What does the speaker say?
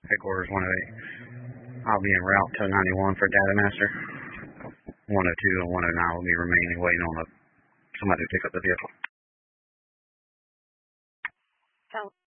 Headquarters 108. I'll be en route to 91 for Data Master. 102 and 109 will be remaining waiting on somebody to pick up the vehicle.